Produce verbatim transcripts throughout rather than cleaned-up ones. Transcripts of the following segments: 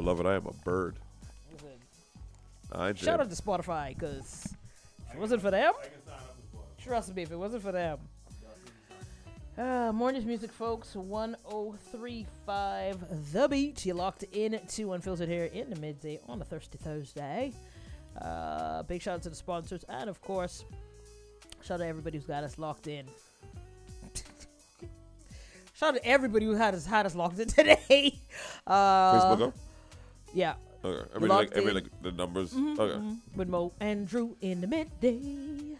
Beloved, I am a bird. Listen, I shout out to Spotify, because if it wasn't for them, trust me, if it wasn't for them. Uh, Morning's Music, folks. one oh three point five The Beat. You locked in to Unfiltered here in the midday on a Thirsty Thursday. Uh, big shout out to the sponsors, and of course, shout out to everybody who's got us locked in. Shout out to everybody who had us had us locked in today. Uh, Facebook up? Yeah. Okay. I mean, like, I mean, like the numbers. Mm-hmm, Okay. mm-hmm. With Mo and Drew in the midday.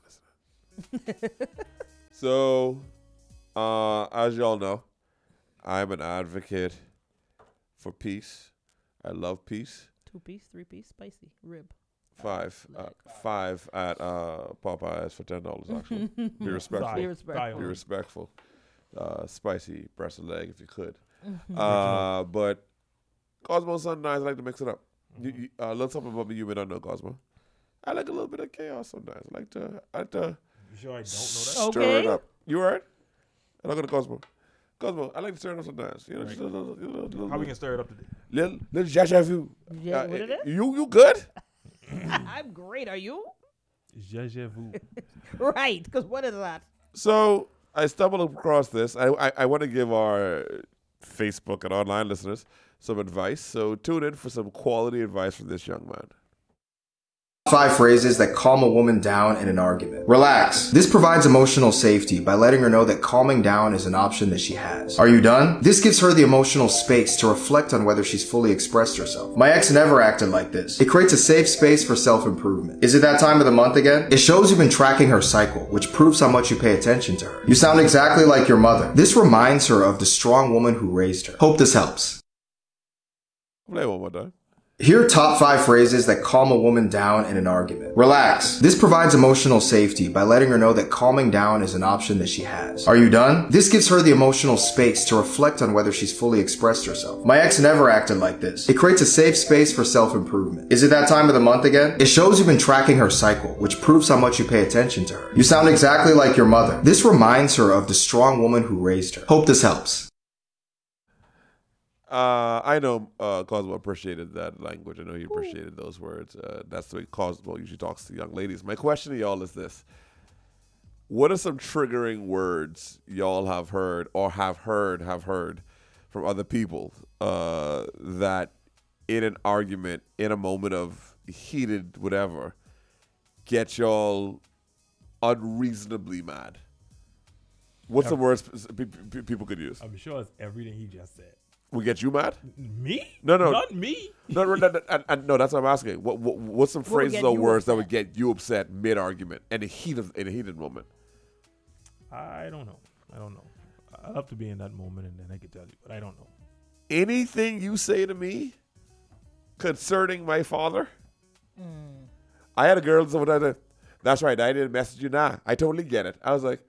So, uh, as y'all know, I'm an advocate for peace. I love peace. Two piece, three piece, spicy rib. Five, uh, five at uh, Popeyes for ten dollars. Actually, be respectful. Be respectful. Be respectful. Uh, spicy breast and leg if you could. Uh, but Cosmo sometimes I like to mix it up. You, you, uh, a little something about me you may not know, Cosmo. I like a little bit of chaos sometimes. I like to, I like to You sure I don't know that? stir Okay. it up. You alright? I look at Cosmo. Cosmo, I like to stir it up sometimes. You know, Right. just a little, little, little, little, How we can stir it up today? little, little déjà vu. Yeah, Uh, what it is? You, you good? I'm great. Are you? Déjà vu. Right. Because what is that? So I stumbled across this. I, I, I want to give our Facebook and online listeners some advice. So tune in for some quality advice from this young man. Five phrases that calm a woman down in an argument. Relax. This provides emotional safety by letting her know that calming down is an option that she has. Are you done? This gives her the emotional space to reflect on whether she's fully expressed herself. My ex never acted like this. It creates a safe space for self-improvement. Is it that time of the month again? It shows you've been tracking her cycle, which proves how much you pay attention to her. You sound exactly like your mother. This reminds her of the strong woman who raised her. Hope this helps. Play one more time. Here are top five phrases that calm a woman down in an argument. Relax. This provides emotional safety by letting her know that calming down is an option that she has. Are you done? This gives her the emotional space to reflect on whether she's fully expressed herself. My ex never acted like this. It creates a safe space for self-improvement. Is it that time of the month again? It shows you've been tracking her cycle, which proves how much you pay attention to her. You sound exactly like your mother. This reminds her of the strong woman who raised her. Hope this helps. Uh, I know uh, Cosmo appreciated that language. I know he appreciated those words. Uh, that's the way Cosmo usually talks to young ladies. My question to y'all is this. What are some triggering words y'all have heard or have heard, have heard from other people uh, that in an argument, in a moment of heated whatever, get y'all unreasonably mad? What's the words pe- pe- people could use? I'm sure it's everything he just said. We get you mad? Me? No, no. Not me. No, no, no, no, no, no, no, that's what I'm asking. What, what, what's some What would phrases get or you words that upset? would get you upset mid-argument in a heat of in a heated moment? I don't know. I don't know. I'll have to be in that moment and then I can tell you, but I don't know. Anything you say to me concerning my father? Mm. I had a girl that that's right, I didn't message you now. I totally get it. I was like,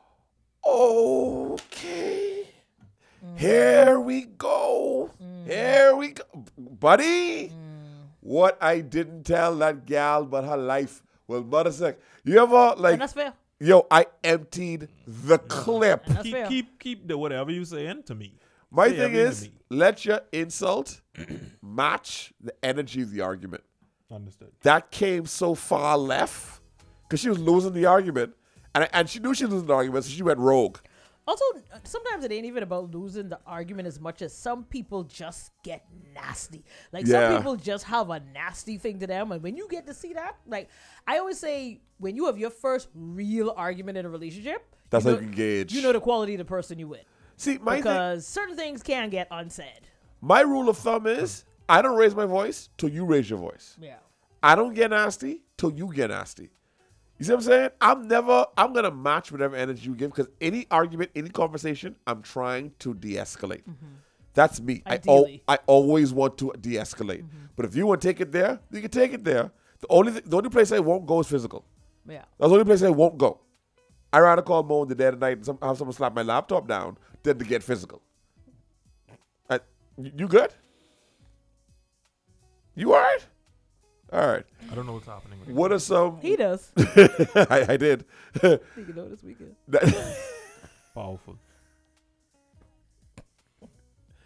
okay, Mm. here we go. Mm. Here we go. Buddy, Mm. what I didn't tell that gal but her life. Well, mother sec. You ever like And that's fair. yo, I emptied the clip. And that's Keep fair. keep keep the whatever you saying to me. My Say thing everything to is, me. let your insult match the energy of the argument. Understood. That came so far left because she was losing the argument. And, and she knew she was losing the argument, so she went rogue. Also, sometimes it ain't even about losing the argument as much as some people just get nasty. Like, Yeah. some people just have a nasty thing to them. And when you get to see that, like, I always say, when you have your first real argument in a relationship, That's you how know, you can gauge. you know the quality of the person you with. See, my thing, Because certain things can get unsaid. my rule of thumb is I don't raise my voice till you raise your voice. Yeah. I don't get nasty till you get nasty. You see what I'm saying? I'm never, I'm going to match whatever energy you give because any argument, any conversation, I'm trying to de-escalate. That's me. I, al- Ideally. I always want to de-escalate. But if you want to take it there, you can take it there. The only th- the only place I won't go is physical. Yeah. That's the only place I won't go. I'd rather call Mo in the dead of night and some, have someone slap my laptop down than to get physical. I, you you good? You all right? All right. I don't know what's happening. Right What are some... He does. I, I did. You can know this weekend. Powerful.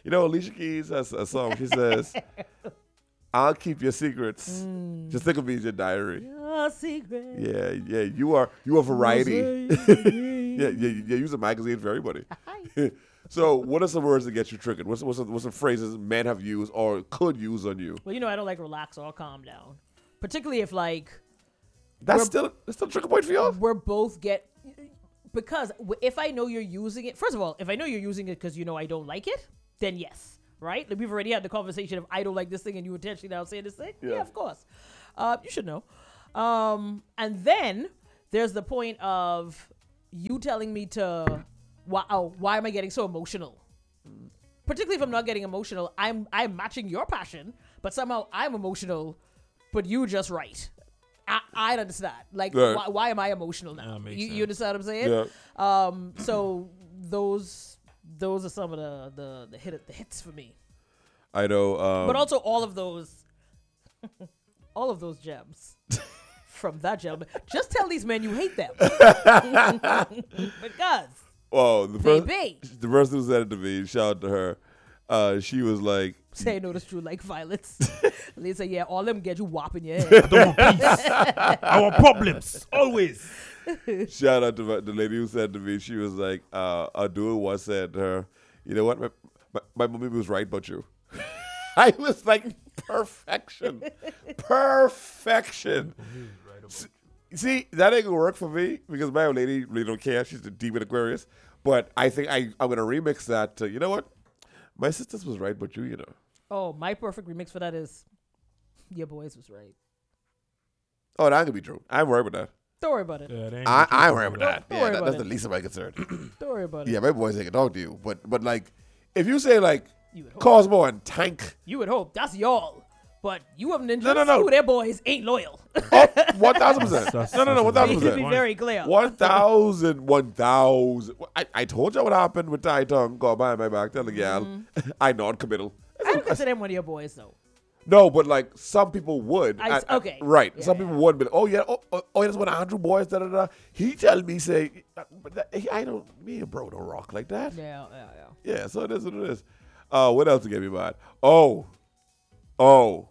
You know, Alicia Keys has a song. She says, "I'll keep your secrets. Mm. Just think of me as your diary." Your secret. Yeah, yeah. You are you are variety. yeah, yeah, yeah. Use a magazine for everybody. So, what are some words that get you triggered? What's what's some, what's some phrases men have used or could use on you? Well, you know, I don't like relax or calm down, particularly if like That's We're- still that's still a trigger point for y'all. we're both get because w- if I know you're using it, first of all, if I know you're using it because you know I don't like it, then yes, right? Like we've already had the conversation of I don't like this thing and you intentionally now saying this thing. Yeah, Yeah. of course. Uh, you should know. Um, and then there's the point of you telling me to why oh, why am I getting so emotional? Particularly if I'm not getting emotional, I'm I'm matching your passion, but somehow I'm emotional, but you just right. I, I understand. Like, Right. why, why am I emotional now? That makes You, sense. you understand what I'm saying? Yeah. Um. So those those are some of the the the hit the hits for me. I know. Um, But also all of those, all of those gems from that gentleman. Just tell these men you hate them because oh, the they first be the person who said it to me, shout out to her. Uh, she was like, say no, that's true. Like violence. They say yeah, all them get you whopping your I head. don't want peace. I want problems always. shout out to my, the lady who said to me, she was like, uh, a dude once said to her, you know what, my, my, my mommy was right about you. I was like, perfection, perfection. S- See, that ain't gonna work for me because my old lady really don't care. She's a demon Aquarius. But I think I, I'm gonna remix that to, you know what? My sisters was right, but you, you know. Oh, my perfect remix for that is your boys was right. Oh, that could be true. I'm right with that. Don't worry about it. Yeah, that ain't I, the truth I'm of right the with matter. that. Don't Yeah, worry that, about that's it. the least of my concern. Don't worry about it. Yeah, my boys ain't gonna talk to you. But, but like, if you say, like, You would hope. Cosmo and Tank, You would hope that's y'all, but you have ninjas No, no, no. who their boys ain't loyal. oh, one thousand percent. That's- No, no, no, that's one a thousand To very be percent. good very clear. One thousand, one thousand. I, I told you what happened with Ty Tongue. Go behind my back, tell the gal. Mm-hmm. I non-committal. I don't consider them one of your boys though. No, but like some people would. I- And- and- okay. right. Yeah, some yeah. people would be like, oh yeah, oh, oh, oh yeah, that's one of Andrew boys. Da da da. He tell me say, uh, but that, he- I don't. Me and bro don't rock like that. Yeah, yeah, yeah. Yeah. So it is what it is. Uh, what else to get me mad? Oh, oh.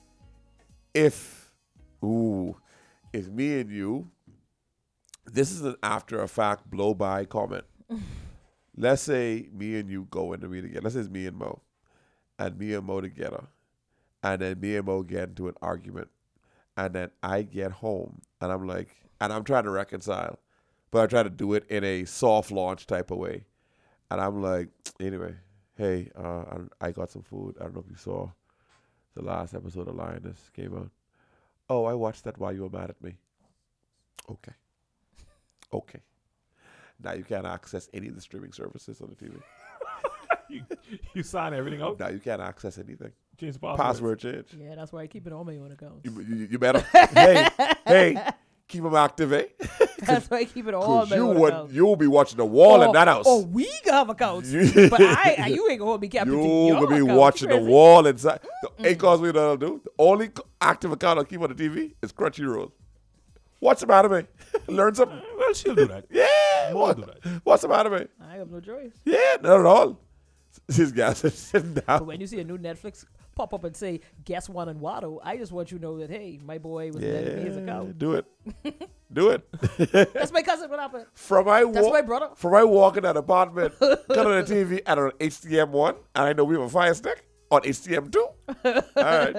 If, ooh, if me and you, this is an after a fact blow by comment. Let's say me and you go into me together. Let's say it's me and Mo, and me and Mo together, and then me and Mo get into an argument, and then I get home and I'm like, and I'm trying to reconcile, but I try to do it in a soft launch type of way, and I'm like, anyway, hey, uh, I, I got some food. I don't know if you saw the last episode of Lioness came out. Oh, I watched that while you were mad at me. Okay. Okay. Now you can't access any of the streaming services on the T V. you, you sign everything out. Now you can't access anything. Change the password. Password change. Yeah, that's why I keep it on my own accounts. You, you, you better. hey, hey, keep them active, eh? That's why I keep it all on Because my you own would, accounts. you'll be watching the wall oh, in that house. Oh, we have accounts, You- but I, I, you ain't gonna hold me captive. to You're your going to be account. watching You the crazy? wall inside. The eight cause we don't do. The only co- active account I'll keep on the T V is Crunchyroll. What's the matter, man? Learn something. Well, she'll do that. Yeah. Mo What, do that. what's the matter, man? I have no choice. Yeah, not at all. These guys are sitting But down. when you see a new Netflix pop up and say guest one and Watto, I just want you to know that hey, my boy was letting me his Yeah, account. do it. Do it. That's my cousin. What happened? From my That's wa- my brother. From my walk in that apartment, cut on the T V at an H D M one, and I know we have a Fire Stick on H D M two. All right.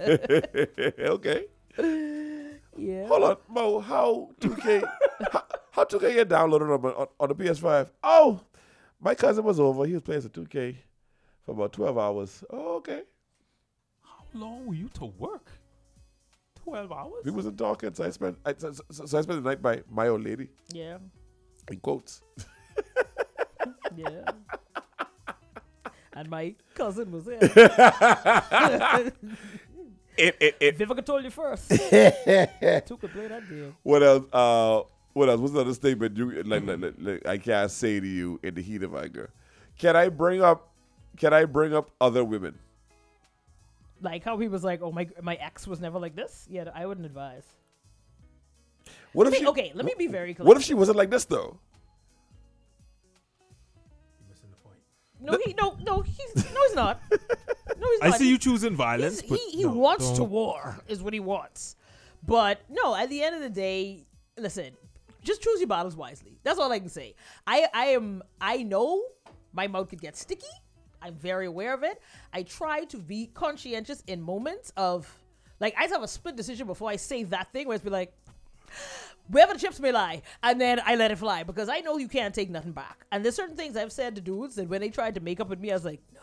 Okay. Yeah. Hold on, Mo. How two K? how, how two K get downloaded on, on on the P S five? Oh, my cousin was over. He was playing some two K for about twelve hours. Oh, okay. How long were you to work? Twelve hours. We wasn't talking, so I spent I, so, so so I spent the night by my old lady. Yeah. In quotes. Yeah. And my cousin was there. It it it. Vivica told you first. Two could play that deal. What else? Uh, what else? What's another statement you like, like, like, like? I can't say to you in the heat of anger. Can I bring up? Can I bring up other women? Like how he was like, "Oh my, my ex was never like this." Yeah, I wouldn't advise. What if Let me- she? okay, let me be very clear. What if she wasn't like this though? You're missing the point. no, he, no, no, he's, no, he's not. No, he's I not. see you He's- choosing violence. He's- but he he no, wants to don't. war, is what he wants. But no, at the end of the day, listen, just choose your battles wisely. That's all I can say. I, I am, I know my mouth could get sticky. I'm very aware of it. I try to be conscientious in moments of, like, I have a split decision before I say that thing where it's be like, wherever the chips may lie, and then I let it fly because I know you can't take nothing back. And there's certain things I've said to dudes that when they tried to make up with me, I was like, no,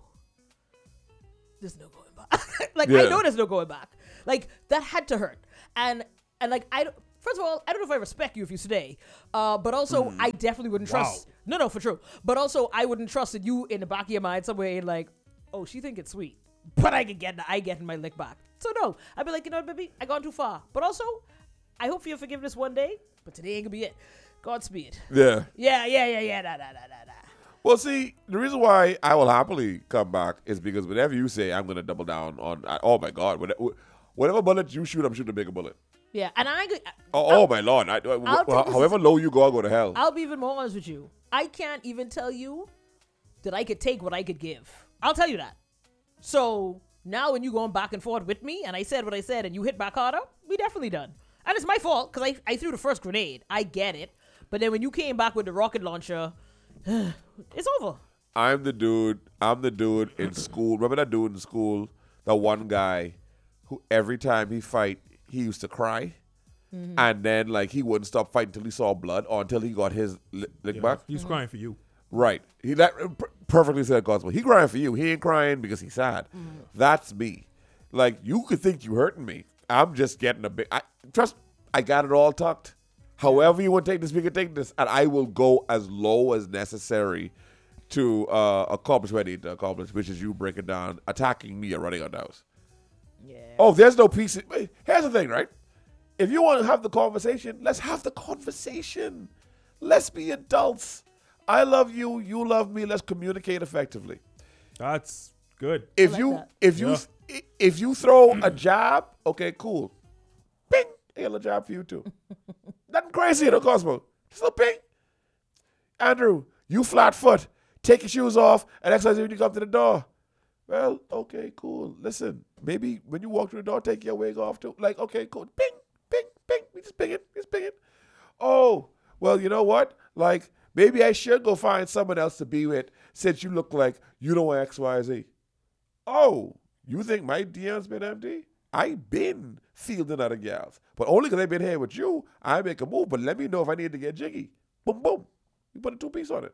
there's no going back. like I Yeah. know there's no going back. Like that had to hurt. And and like I don't- first of all, I don't know if I respect you if you stay, uh, but also I definitely wouldn't Wow. trust. No, no, for true. But also I wouldn't trust that you in the back of your mind somewhere like, oh, she think it's sweet, but I can get I get my lick back. So no, I'd be like, you know what, baby, I gone too far. But also, I hope for your forgiveness one day, but today ain't gonna be it. Godspeed. Yeah. Yeah, yeah, yeah, yeah. Nah, nah, nah, nah, nah. Well, see, the reason why I will happily come back is because whenever you say I'm going to double down on, I- oh my God, whatever, whatever bullet you shoot, I'm shooting a bigger bullet. Yeah, and I, I Oh, oh my Lord. I, I- I'll take this however low you go, I'll go to hell. I'll be even more honest with you. I can't even tell you that I could take what I could give. I'll tell you that. So now when you going back and forth with me, and I said what I said, and you hit back harder, we definitely done. And it's my fault because I, I threw the first grenade. I get it. But then when you came back with the rocket launcher, it's over. I'm the dude, I'm the dude in school. Remember that dude in school? That one guy who every time he fight, he used to cry. And then like he wouldn't stop fighting until he saw blood or until he got his li- lick Yeah, back. He's crying for you. Right. He that per- perfectly said gospel. He crying for you. He ain't crying because he's sad. That's me. Like you could think you hurting me. I'm just getting a big. I trust. I got it all tucked. However you want to take this, we can take this, and I will go as low as necessary to uh, accomplish what I need to accomplish, which is you breaking down, attacking me, or running on the house. Yeah. Oh, there's no peace. Wait, here's the thing, right? If you want to have the conversation, let's have the conversation. Let's be adults. I love you. You love me. Let's communicate effectively. That's good. If like you that. if you Yeah. if you throw a jab, okay, cool. Ping, I got a jab for you too. Nothing crazy, no Cosmo. Just a ping. Andrew, you flat foot. Take your shoes off and exercise when you come to the door. Well, okay, cool. Listen, maybe when you walk through the door, take your wig off too. Like, okay, cool. Ping, ping, ping. We just ping it. We just ping it. Oh, well, you know what? Like, maybe I should go find someone else to be with since you look like you don't want X, Y, Z. Oh, you think my D M's been empty? I been fielding other gals. But only because I been here with you, I make a move. But let me know if I need to get jiggy. Boom, boom. You put a two-piece on it.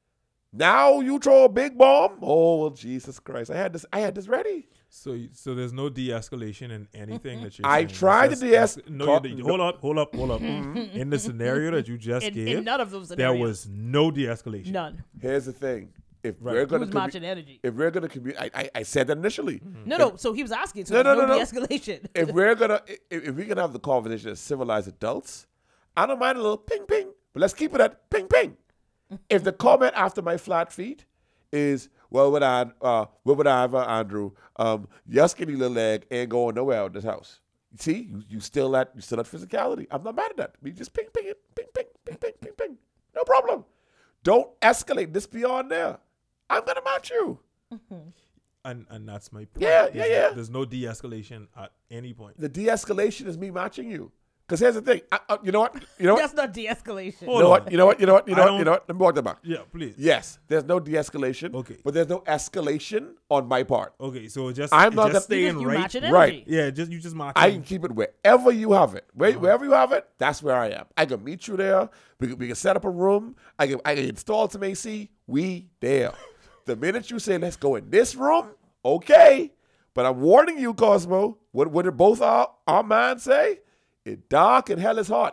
Now you throw a big bomb? Oh, well, Jesus Christ. I had this I had this ready. So, you- so there's no de-escalation in anything that you're I saying. It's tried to just de-es- es- No, call- you didn't. hold up, hold up, hold up. In the scenario that you just In, gave, in none of those there scenarios. was no de-escalation. None. Here's the thing. If Right. we're He gonna was commu- matching energy. if we're gonna communicate, I, I I said that initially. No, no. So he was asking. So No, no, no, no, no, no. de-escalation. If we're gonna if, if we can have the conversation as civilized adults, I don't mind a little ping ping, but let's keep it at ping ping. If the comment after my flat feet is, well, what I uh, what would I have, uh, Andrew? Um, your skinny little leg ain't going nowhere out in this house. See, you, you still at you still at physicality. I'm not mad at that. We just ping ping it, ping ping ping ping ping ping. No problem. Don't escalate this beyond there. I'm gonna match you. And and that's my point. Yeah, There's yeah, no- yeah. There's no de-escalation at any point. The de-escalation is me matching you. Because here's the thing. I, uh, you know what? You know what? That's not de-escalation. You Hold know on. what? You know what? You know what? You know I what? You don't- know what? Let me walk that back. Yeah, please. Yes, there's no de-escalation. Okay. But there's no escalation on my part. Okay, so just I'm it not just gonna- You staying just- you right. matching energy. Right. Yeah, just you just mark. I can keep it wherever you have it. Where, Wherever you have it, that's where I am. I can meet you there. We can, we can set up a room. I can I can install some A C. We there. The minute you say, let's go in this room, okay. But I'm warning you, Cosmo. What, what did both our, our minds say? It's dark and hell is hot.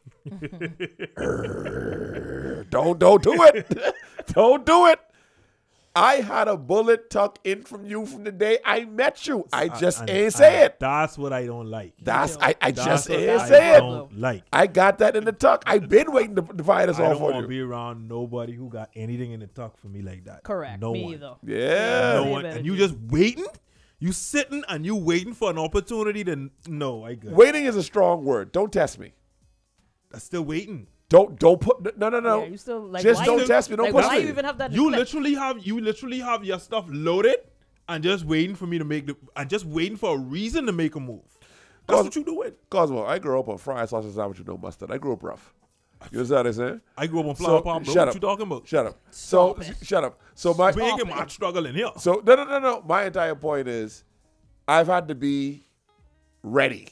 don't don't do it. Don't do it. I had a bullet tucked in from you from the day I met you. I just And- ain't say and it. That's what I don't like. That's I, I That's just what ain't I say it. don't like. I got that in the tuck. I've been waiting to divide us I off don't want on to you. be around nobody who got anything in the tuck for me like that. Correct. No Me one. either. Yeah. No Same one. And you energy. just waiting. You sitting and you waiting for an opportunity to no. I good. Waiting is a strong word. Don't test me. I'm still waiting. Don't don't put no no no. Yeah, you still like just why don't you, test me. Don't like, push why me. you even have that? in You the clip? literally have you literally have your stuff loaded and just waiting for me to make the and just waiting for a reason to make a move. That's Cos- what you doing. Cosmo, I grew up on fried sausage sandwich with no mustard. I grew up rough. You understand what I'm saying? I grew up on flower So, pop. Bro. shut What up. you talking about? Shut up. So Stop it. shut up. So my We ain't Stop get it. much struggle in here. so no no no no. My entire point is, I've had to be ready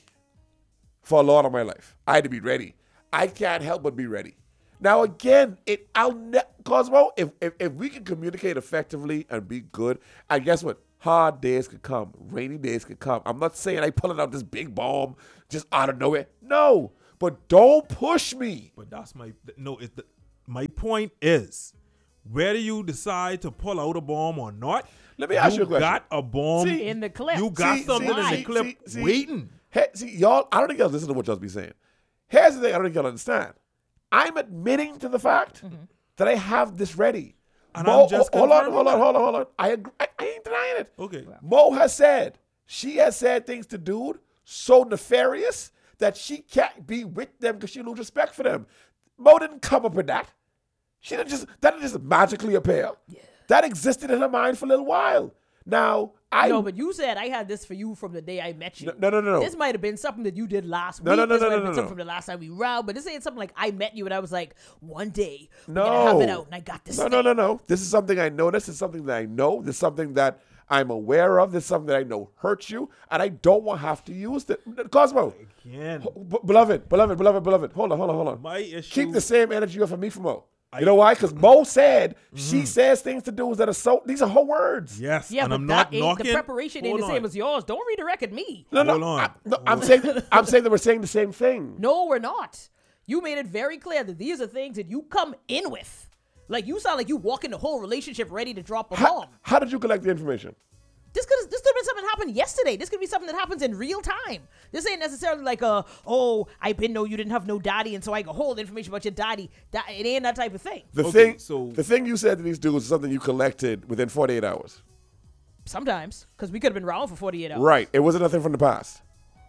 for a lot of my life. I had to be ready. I can't help but be ready. Now again, it I'll ne- Cosmo. If, if if we can communicate effectively and be good, and guess what? Hard days could come, rainy days could come. I'm not saying I pulling out this big bomb just out of nowhere. No, but don't push me. But that's my no. It the, my point is, whether you decide to pull out a bomb or not, Let me ask you a question. got a bomb See, in the clip. You got See, something see, in see, the clip see, see. waiting. Hey, see, y'all, I don't think y'all listen to what y'all be saying. Here's the thing I don't think y'all understand. I'm admitting to the fact Mm-hmm. that I have this ready. And Mo, I'm just hold on, confirming hold on, that. hold on, hold on. I agree. I, I ain't denying it. Okay. Mo has said, she has said things to dude so nefarious that she can't be with them because she lose respect for them. Mo didn't come up with that. She didn't just, that didn't just magically appear. That existed in her mind for a little while. Now, I No, but you said I had this for you from the day I met you. No, no, no, no. This might have been something that you did last No, week. no, no, this no, might no, have been no, something no. from the last time we round. But this ain't something like I met you and I was like, one day we're No. gonna have it out and I got this. No, thing. no, no, no. This is something I know. This is something that I know. This is something that I'm aware of. This is something that I know hurts you, and I don't want to have to use it. Cosmo, Again, b- beloved, beloved, beloved, beloved. Hold on, hold on, hold on. my issue. Keep the same energy you have for me from Mo. You know why? Because Mo said she says things to dudes that are so. These are her words. Yes, Yeah, and but I'm that not ain't, knocking. the preparation ain't Hold the same on. as yours. Don't redirect at me. No, no, Hold on. I, no. I'm saying. I'm saying that we're saying the same thing. No, we're not. You made it very clear that these are things that you come in with. Like you sound like you walk in the whole relationship ready to drop a How, bomb. how did you collect the information? This could this could have been something that happened yesterday. This could be something that happens in real time. This ain't necessarily like a oh I been know you didn't have no daddy and so I can hold information about your daddy. That it ain't that type of thing. The Okay, thing. so- the thing you said to these dudes is something you collected within forty-eight hours. Sometimes because we could have been around for forty-eight hours. Right. It wasn't nothing from the past.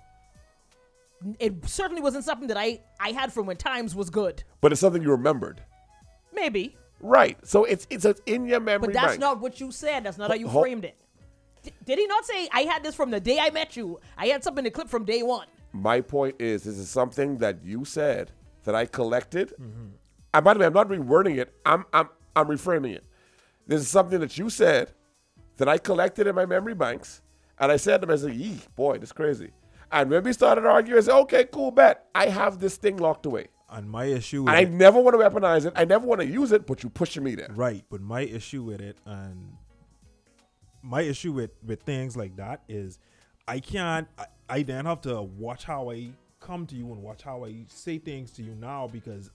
It certainly wasn't something that I I had from when times was good. But it's something you remembered. Maybe, Right. So it's it's, it's in your memory but that's bank. not what you said. That's not how you Ho- framed it. D- did he not say I had this from the day I met you? I had something to clip from day one. My point is, this is something that you said that I collected. And by the way, I'm not rewording it. I'm I'm I'm reframing it. This is something that you said that I collected in my memory banks, and I said to them, I said, "Yee, boy, this is crazy." And when we started arguing, I said, "Okay, cool, bet. I have this thing locked away, And my issue. and With I it, never want to weaponize it. I never want to use it, but you pushing me there." right, but my issue with it, and my issue with with things like that is, I can't. I, I then have to watch how I come to you and watch how I say things to you now because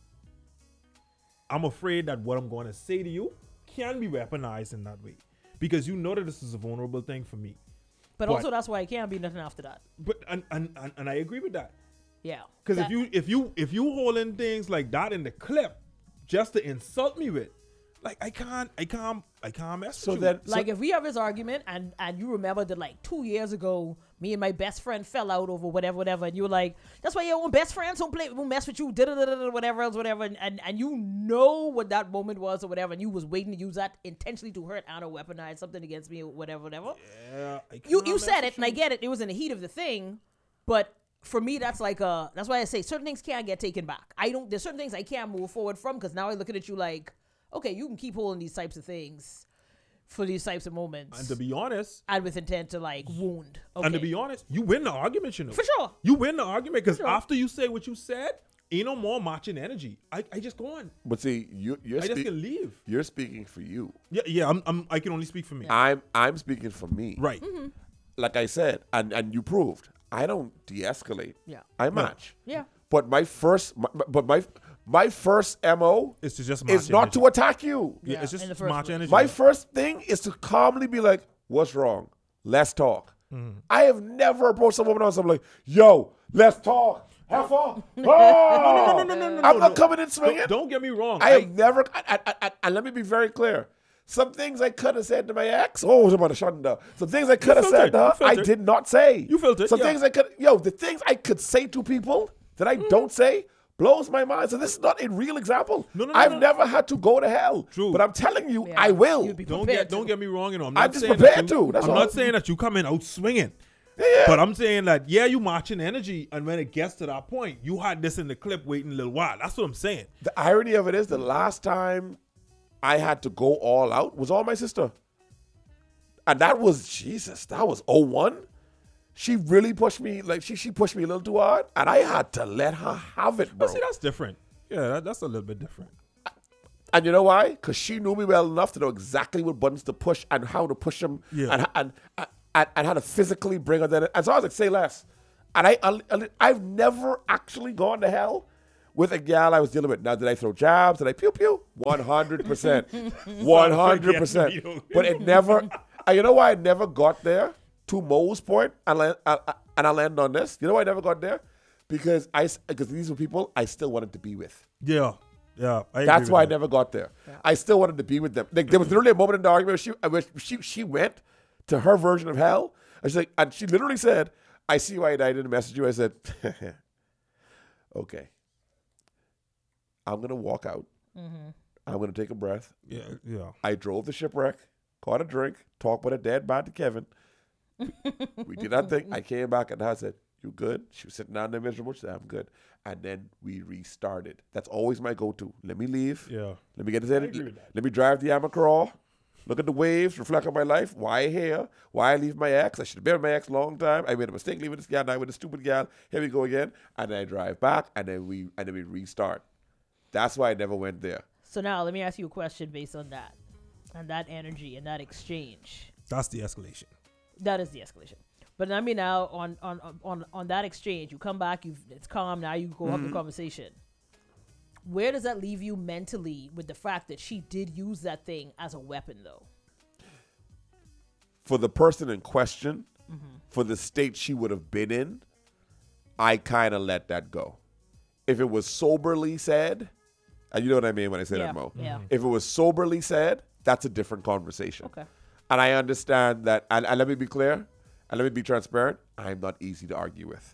I'm afraid that what I'm going to say to you can be weaponized in that way because you know that this is a vulnerable thing for me. But, But- also that's why it can't be nothing after that. But and and and, and I agree with that. Yeah. Because if That- you if you if you holding things like that in the clip just to insult me with, like I can't I can't I can't mess So with you. then, Like so, if we have this argument and and you remember that like two years ago, me and my best friend fell out over whatever, whatever, and you were like, "That's why your own best friends don't play, won't mess with you," da da da da, whatever else, whatever, and, and and you know what that moment was or whatever, and you was waiting to use that intentionally to hurt and or weaponize something against me or whatever, whatever. yeah, I You can't you mess said with it, and I you. get it. It was in the heat of the thing, but for me, that's like a. That's why I say certain things can't get taken back. I don't. There's certain things I can't move forward from because now I look at you like, okay, you can keep holding these types of things for these types of moments, And to be honest, and with intent to like wound. Okay. and to be honest, you win the argument, you know. For sure. You win the argument because sure. after you say what you said, ain't no more matching energy. I, I just go on. but see, you you're I just speak- can leave. you're speaking for you. Yeah, yeah. I'm, I'm I can only speak for me. I'm I'm speaking for me. Right. Like I said, and and you proved, I don't de-escalate. Yeah. I match. Yeah. But my first, my, but my my first M O It's to just match is not energy. to attack you. Yeah, Yeah, it's just in the first match place. energy. My first thing is to calmly be like, "What's wrong? Let's talk." Mm-hmm. I have never approached a woman on something like, "Yo, let's talk." Have fun. no, no, no, no, no, I'm no, not no. coming in swinging. Don't, don't get me wrong. I have never, I, I, I, and let me be very clear. Some things I could have said to my ex, oh, I'm about to shut down. Some things I could have said filtered, to her, you I filtered. did not say. You filtered, Some yeah. things I could, yo, the things I could say to people that I Mm. don't say, blows my mind. So this is not a real example. No, no, no, I've no. never had to go to hell. True. But I'm telling you, Yeah, I will. you'd be Don't prepared get don't to. get me wrong. You know, I'm I'm not just saying prepared that you, to, that's I'm all. not saying that you come in out swinging. Yeah. But I'm saying that yeah, you marching energy, and when it gets to that point, you had this in the clip waiting a little while. That's what I'm saying. The irony of it is the last time I had to go all out was on my sister. And that was, Jesus, that was oh one. She really pushed me, like she she pushed me a little too hard. And I had to let her have it, bro. But see, that's different. Yeah, that, that's a little bit different. And you know why? Because she knew me well enough to know exactly what buttons to push and how to push them. Yeah. And, and, and, and, and how to physically bring her there. And so I was like, say less. And I, I, I've never actually gone to hell with a gal I was dealing with. Now, did I throw jabs? Did I pew pew? one hundred percent. one hundred percent. But it never, and you know why I never got there? To Mo's point, and I, I, and I land on this. You know why I never got there? Because I, because these were people I still wanted to be with. Yeah, yeah. I That's agree why I with that. never got there. I still wanted to be with them. Like, there was literally a moment in the argument where she, where she, she went to her version of hell. And she's like, and she literally said, I see why I didn't message you. I said, okay. I'm going to walk out. Mm-hmm. I'm going to take a breath. Yeah, yeah. I drove the shipwreck, caught a drink, talked with a dead man to Kevin. We did that thing. I came back and I said, you good? She was sitting down there miserable. She said, I'm good. And then we restarted. That's always my go-to. Let me leave. Yeah. Let me get this I energy. agree with that. Let me drive the Amacraw. Look at the waves, reflect on my life. Why here? Why I leave my ex? I should have been with my ex a long time. I made a mistake leaving this gal. Now with a stupid gal. Here we go again. And then I drive back, and then we and then we restart. That's why I never went there. So now let me ask you a question based on that, and that energy and that exchange. That's the escalation. That is the escalation. But I mean, now on on on on that exchange, you come back, you it's calm. Now you go have the conversation. Where does that leave you mentally with the fact that she did use that thing as a weapon, though? For the person in question, for the state she would have been in, I kind of let that go. If it was soberly said, and you know what I mean when I say Yeah, that, Mo. yeah. If it was soberly said, that's a different conversation. Okay. And I understand that, and, and let me be clear, and let me be transparent, I'm not easy to argue with.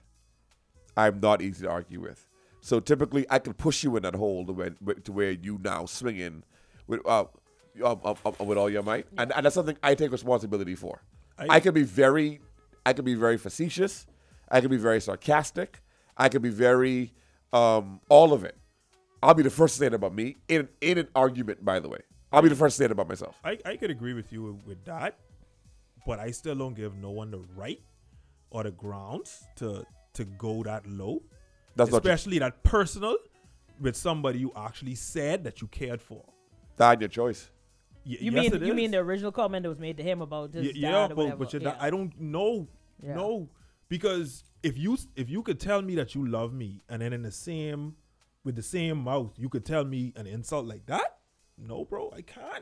I'm not easy to argue with. So typically, I can push you in that hole to where, to where you now swinging with uh, uh, uh, uh, with all your might, and, and that's something I take responsibility for. I, I- can be very, I can be very facetious. I can be very sarcastic. I can be very, um, all of it. I'll be the first to say it about me in in an argument. By the way, I'll be the first to say it about myself. I, I could agree with you with, with that, but I still don't give no one the right or the grounds to to go that low. That's not Especially that personal with somebody you actually said that you cared for. That's your choice. Y- You yes, mean it you is. mean the original comment that was made to him about this Y- dad yeah, or but, whatever? but you yeah. I don't know. Yeah. No, because if you if you could tell me that you love me, and then in the same with the same mouth you could tell me an insult like that, no, bro, I can't.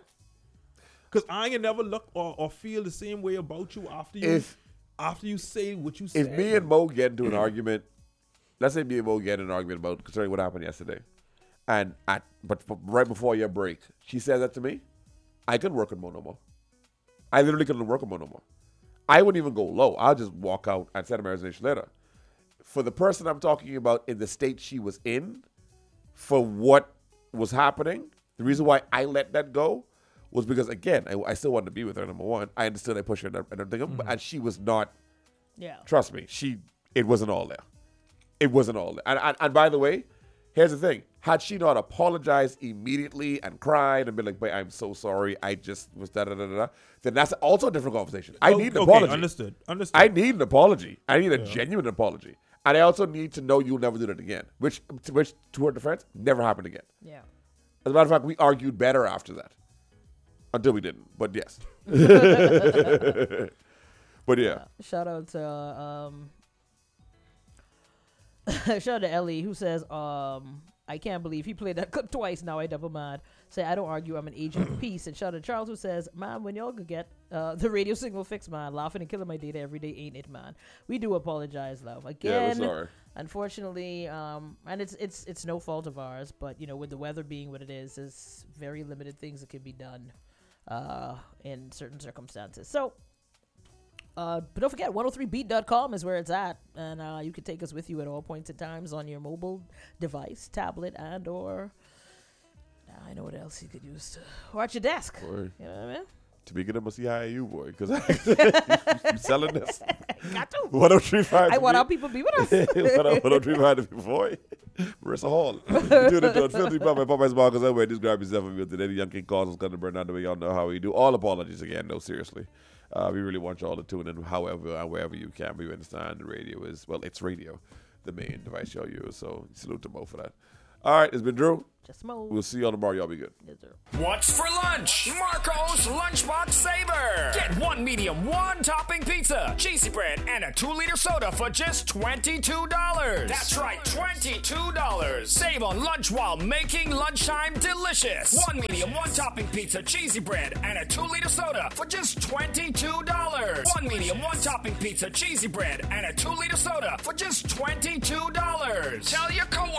Cause I ain't never look or, or feel the same way about you after you If- after you say what you If said. me and Mo get into an argument, let's say me and Mo get in an argument about concerning what happened yesterday, and at but f- right before your break, she says that to me, I couldn't work with Mo no more. I literally couldn't work with Mo no more. I wouldn't even go low. I'll just walk out and send a resignation letter. For the person I'm talking about in the state she was in, for what was happening, the reason why I let that go was because, again, I, I still wanted to be with her, number one. I understood I pushed her and everything, Mm-hmm. and she was not. yeah. Trust me, she it wasn't all there. It wasn't all there. And, and and by the way, here's the thing: had she not apologized immediately and cried and been like, "But I'm so sorry, I just was da da da da," then that's also a different conversation. I Oh, need an okay, apology. Understood. Understood. I need an apology. I need a genuine apology, and I also need to know you'll never do that again. Which, which to her defense, never happened again. Yeah. As a matter of fact, we argued better after that. Until we didn't, but yes. But yeah. Shout out to um shout out to Ellie who says, um, I can't believe he played that clip twice. Now I double mad. Say I don't argue, I'm an agent of peace. And shout out to Charles who says, man, when y'all could get uh, the radio signal fixed, man, laughing and killing my data every day, ain't it, man? We do apologize, love. Yeah, Again, we're sorry. unfortunately, um, and it's it's it's no fault of ours, but you know, with the weather being what it is, there's very limited things that can be done uh, in certain circumstances. So Uh, but don't forget, one oh three beat dot com is where it's at. And uh, you can take us with you at all points in times on your mobile device, tablet, and or... Now I know what else you could use to... Or at your desk. Boy. You know what I mean? Tamika, that must see hire you, boy, because you selling this. Got to. one oh three point five. I want our people to be with us. one oh three point five, boy. Marissa Hall. Tune into Filthy Pop and Popeye's Bar, because anyway, just grab yourself and today. The Young King calls us going to burn out the way y'all know how we do. All apologies again, no, seriously. Uh, we really want y'all to tune in however and wherever you can. We understand the radio is, well, it's radio, the main device y'all use. So salute to Mo for that. All right, it's been Drew. Just Mo. We'll see you on tomorrow. Y'all be good. Yes, sir. What's for lunch? Marco's Lunchbox Saver. Get one medium, one topping pizza, cheesy bread, and a two-liter soda for just twenty-two dollars. That's right, twenty-two dollars. Save on lunch while making lunchtime delicious. One medium, one topping pizza, cheesy bread, and a two-liter soda for just twenty-two dollars. One medium, one topping pizza, cheesy bread, and a two-liter soda for just twenty-two dollars. Tell your coworkers.